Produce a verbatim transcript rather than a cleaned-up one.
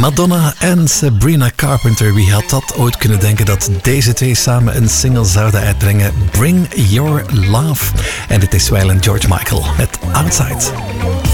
Madonna en Sabrina Carpenter. Wie had dat ooit kunnen denken dat deze twee samen een single zouden uitbrengen? Bring Your Love. En dit is Waylon George Michael met Outside.